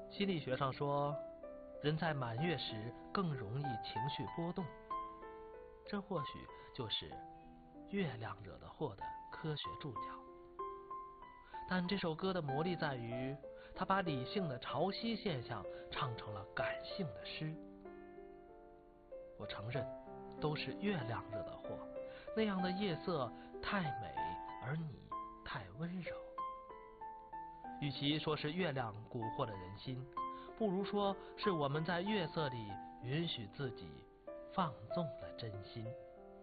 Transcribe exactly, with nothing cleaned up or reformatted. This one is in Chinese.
心理学上说，人在满月时更容易情绪波动，这或许就是月亮惹的祸的科学注脚。但这首歌的魔力在于，它把理性的潮汐现象唱成了感性的诗。我承认，都是月亮惹的祸，那样的夜色太美，而你太温柔。与其说是月亮蛊惑了人心，不如说是我们在月色里允许自己放纵了真心。